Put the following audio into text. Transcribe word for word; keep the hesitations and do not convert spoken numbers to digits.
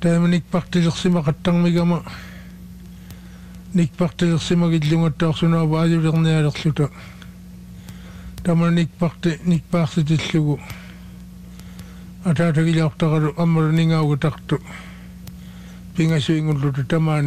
Taima nikpartilersima qattangmigama nikpartilersima gillungattaarsunaa vaajulерnialerluta tama nikparti nikpaarsitillugu ataatagilaortaqalu ammaluningaaugatartu pingasuingullutu tama